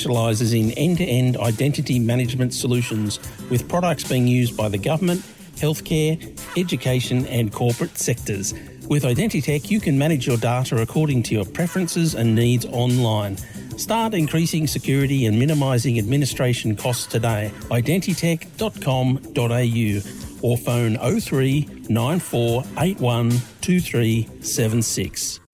specialises in end-to-end identity management solutions with products being used by the government, healthcare, education and corporate sectors. With Identitech, you can manage your data according to your preferences and needs online. Start increasing security and minimising administration costs today. Identitech.com.au or phone 03 9481 2376.